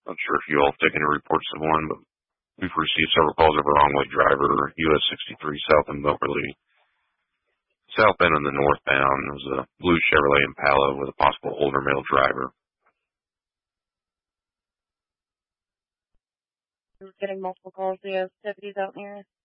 Not sure if you all have taken any reports of one, but we've received several calls of a wrong-way driver, US 63 south of Moberly. Southbound and the northbound. It was a blue Chevrolet Impala with a possible older male driver. We're getting multiple calls. We have deputies out in the area.